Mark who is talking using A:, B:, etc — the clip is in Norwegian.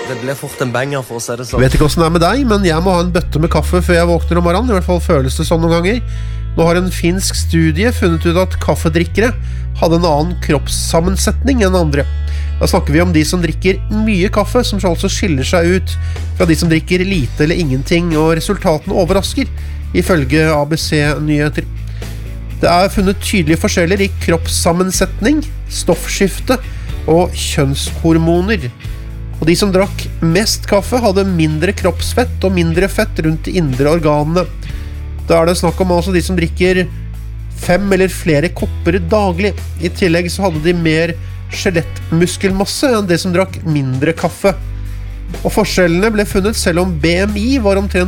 A: Det ble fort en banger for å si det sånn.
B: Vet ikke hvordan det med deg, men jeg må ha en bøtte med kaffe før jeg våkner om morgenen. I hvert fall føles det sånn noen ganger. Nå har en finsk studie funnet ut at kaffedrikkere hadde en annen kroppssammensetning enn andre. Da snakker vi om de som drikker mye kaffe, som altså skiller seg ut fra de som drikker lite eller ingenting, og resultatene overrasker, ifølge ABC Nyheter. Det funnet tydelige forskjeller i kroppssammensetning, stoffskifte og kjønnshormoner. Og de som drakk mest kaffe hadde mindre kroppsfett og mindre fett rundt de indre organene. Da det snakk om altså de som drikker 5 eller flere kopper daglig. I tillegg så hadde de mer skjelettmuskelmasse enn de som drakk mindre kaffe. Og forskjellene ble funnet selv om BMI var omtrent